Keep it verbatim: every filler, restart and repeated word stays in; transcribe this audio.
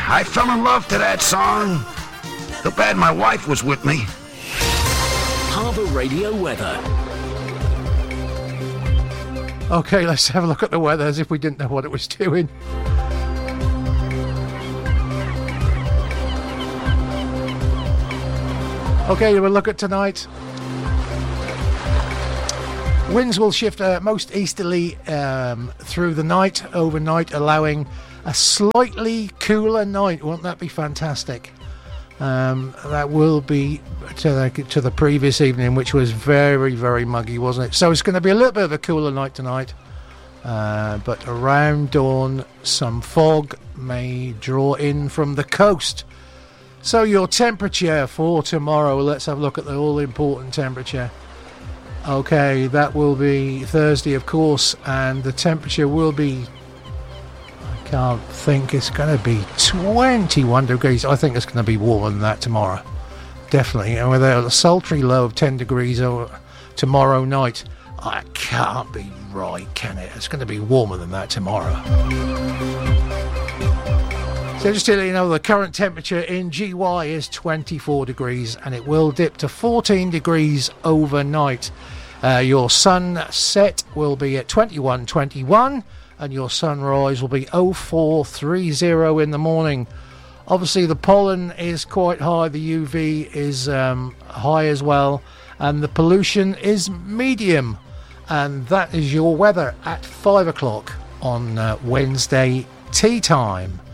I fell in love to that song. Too bad my wife was with me. Harbour Radio weather. Okay, let's have a look at the weather as if we didn't know what it was doing. Okay, we'll look at tonight. Winds will shift uh, most easterly um, through the night, overnight, allowing a slightly cooler night. Won't that be fantastic? Um, that will be to the, to the previous evening, which was very, very muggy, wasn't it? So it's going to be a little bit of a cooler night tonight. Uh, but around dawn, some fog may draw in from the coast. So your temperature for tomorrow, let's have a look at the all-important temperature. Okay, that will be Thursday, of course, and the temperature will be, I can't think, it's going to be twenty-one degrees. I think it's going to be warmer than that tomorrow. Definitely. And with a sultry low of ten degrees over tomorrow night, I can't be right, can it? It's going to be warmer than that tomorrow. So just to let you know, the current temperature in G Y is twenty-four degrees, and it will dip to fourteen degrees overnight. Uh, your sunset will be at twenty-one twenty-one, and your sunrise will be oh four thirty in the morning. Obviously, the pollen is quite high, the U V is um, high as well, and the pollution is medium. And that is your weather at five o'clock on uh, Wednesday tea time.